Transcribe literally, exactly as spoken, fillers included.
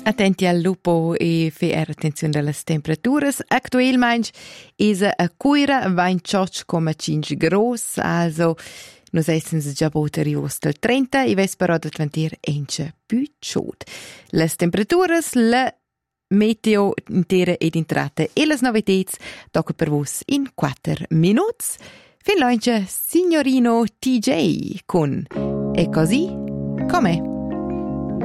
Attenti al lupo e fer attenzione alle temperature. Aktuellmein is a cuira ventotto komma cinque gros, also nos essen già boterios del trenta e ves però da tventir ence più ciut. Les temperaturas, la meteo intera ed intrate e las novitets tocca per vos in quattro minuti. Fin l'once Signorino T J con E così com'è.